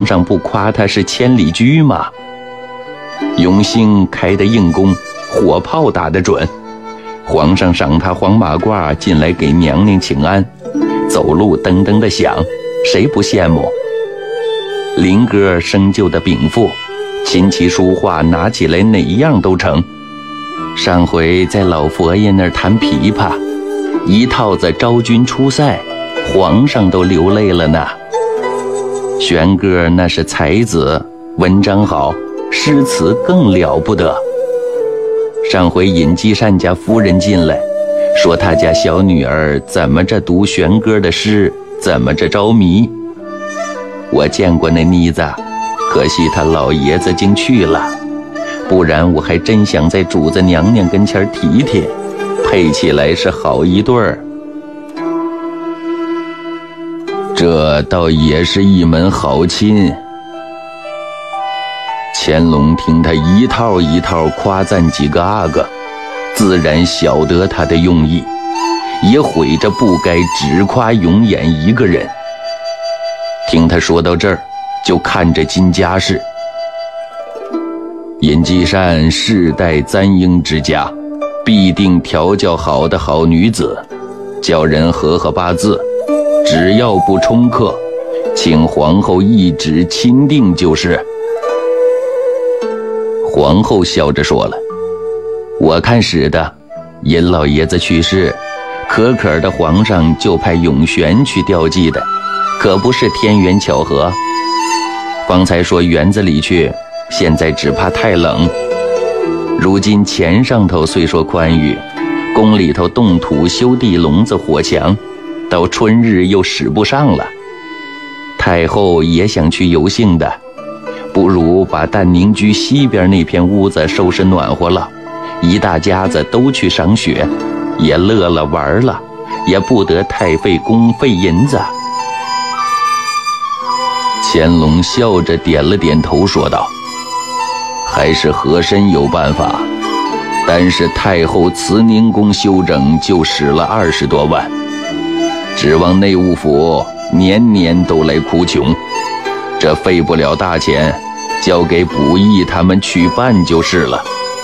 上不夸他是千里驹吗？永兴开的硬弓，火炮打得准。皇上赏他黄马褂进来给娘娘请安，走路噔噔的响，谁不羡慕？林哥生就的禀赋，琴棋书画拿起来哪样都成。上回在老佛爷那儿弹琵琶，一套子昭君出塞，皇上都流泪了呢。玄哥那是才子，文章好，诗词更了不得。上回尹继善家夫人进来，说他家小女儿怎么着读玄哥的诗，怎么着着迷。我见过那妮子，可惜他老爷子竟去了，不然我还真想在主子娘娘跟前提提，配起来是好一对儿。这倒也是一门好亲。乾隆听他一套一套夸赞几个阿哥，自然晓得他的用意，也悔着不该只夸永琰一个人。听他说到这儿，就看着金家氏。尹继善世代簪缨之家，必定调教好的好女子，叫人合合八字，只要不冲克，请皇后一纸钦定就是。皇后笑着说了，我看使的，尹老爷子去世，可可的皇上就派永璇去吊祭的，可不是天缘巧合。方才说园子里去，现在只怕太冷。如今钱上头虽说宽裕，宫里头动土修地笼子火墙，到春日又使不上了。太后也想去游幸的，不如把淡宁居西边那片屋子收拾暖和了，一大家子都去赏雪，也乐了玩了，也不得太费工费银子。乾隆笑着点了点头说道，还是和珅有办法，但是太后慈宁宫修整就使了20多万，指望内务府年年都来哭穷，这费不了大钱，交给卜义他们去办就是了。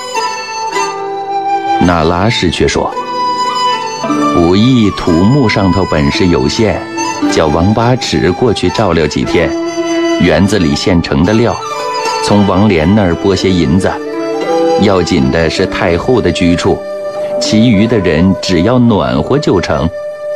那拉氏却说，卜义土木上头本事有限，叫王八尺过去照料几天，园子里现成的料，从王莲那儿拨些银子，要紧的是太后的居处，其余的人只要暖和就成。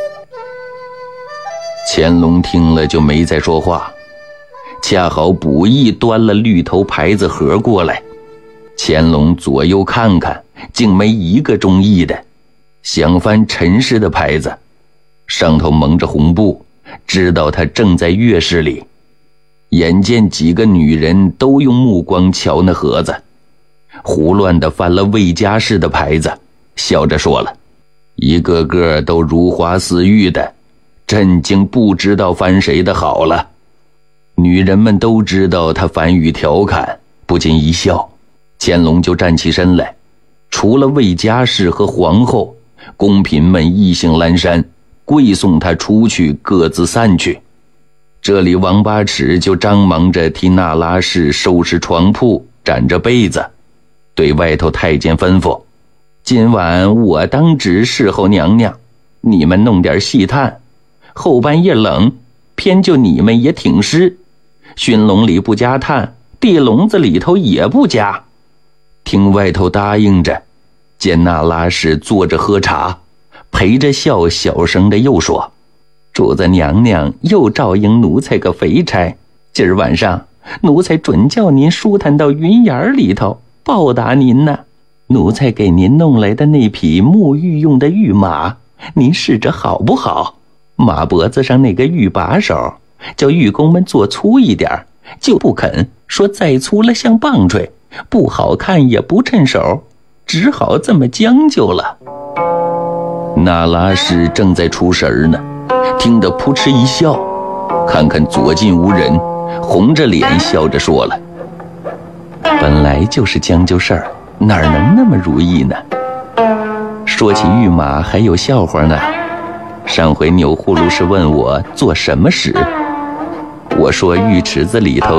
乾隆听了就没再说话，恰好卜义端了绿头牌子盒过来，乾隆左右看看，竟没一个中意的，想翻陈氏的牌子，上头蒙着红布，知道他正在乐室里。眼见几个女人都用目光瞧那盒子，胡乱地翻了魏家氏的牌子，笑着说了，一个个都如花似玉的，朕竟不知道翻谁的好了。女人们都知道他反语调侃，不禁一笑。乾隆就站起身来，除了魏家氏和皇后，宫嫔们意兴阑珊，跪送他出去，各自散去。这里王八尺就张忙着替那拉氏收拾床铺，展着被子，对外头太监吩咐，今晚我当值侍候娘娘，你们弄点细炭，后半夜冷，偏就你们也挺尸，熏笼里不加炭，地笼子里头也不加。听外头答应着，见那拉氏坐着喝茶，陪着笑，小声的又说，主子娘娘又照应奴才个肥差，今儿晚上奴才准叫您舒坦到云眼里头报答您呢。奴才给您弄来的那匹沐浴用的玉马，您试着好不好？马脖子上那个玉把手，叫玉工们做粗一点，就不肯，说再粗了像棒槌，不好看也不趁手，只好这么将就了。那拉氏正在出神呢，听得扑哧一笑，看看左近无人，红着脸笑着说了，本来就是将就事儿，哪能那么如意呢？说起御马还有笑话呢。上回钮祜禄氏问我做什么使，我说浴池子里头